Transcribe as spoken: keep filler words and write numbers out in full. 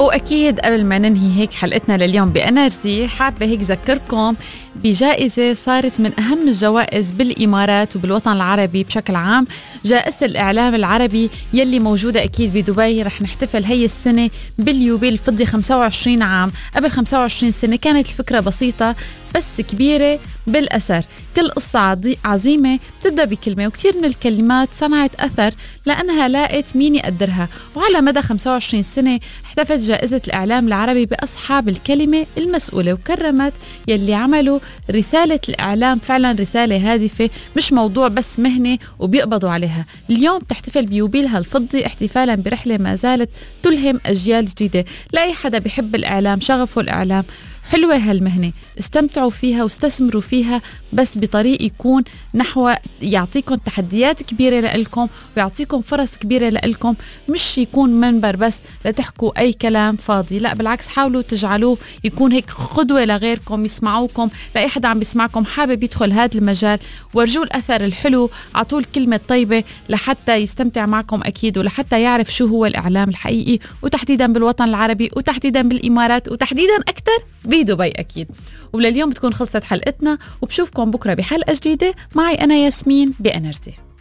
وأكيد قبل ما ننهي هيك حلقتنا لليوم بأنرجي، حابة هيك ذكركم بجائزة صارت من أهم الجوائز بالإمارات وبالوطن العربي بشكل عام، جائزة الإعلام العربي يلي موجودة أكيد بدبي. رح نحتفل هي السنة باليوبيل الفضي خمسة وعشرين عام. قبل خمسة وعشرين سنة كانت الفكرة بسيطة بس كبيرة بالأثر. كل قصة عظيمة بتبدأ بكلمة، وكتير من الكلمات صنعت أثر لأنها لاقت مين يقدرها. وعلى مدى خمسة وعشرين سنة احتفت جائزة الإعلام العربي بأصحاب الكلمة المسؤولة، وكرمت يلي عملوا رسالة الإعلام فعلا رسالة هادفة، مش موضوع بس مهنة وبيقبضوا عليها. اليوم تحتفل بيوبيلها الفضي احتفالا برحلة ما زالت تلهم أجيال جديدة. لأي حدا بيحب الإعلام، شغفه الإعلام، حلوة هالمهنة، استمتعوا فيها واستثمروا فيها، بس بطريق يكون نحو يعطيكم تحديات كبيرة لإلكم ويعطيكم فرص كبيرة لإلكم، مش يكون منبر بس لتحكوا أي كلام فاضي. لا بالعكس، حاولوا تجعلوه يكون هيك قدوة لغيركم، يسمعوكم، لأي حدا عم بيسمعكم حابب يدخل هذا المجال، ورجوا الأثر الحلو، عطوا الكلمة الطيبة لحتى يستمتع معكم أكيد، ولحتى يعرف شو هو الإعلام الحقيقي، وتحديدا بالوطن العربي، وتحديدا بالإمارات، وتحديدا أكثر بدبي أكيد. ولليوم بتكون خلصت حلقتنا، وبشوفكم بكرة بحلقة جديدة معي أنا ياسمين بأنرجي.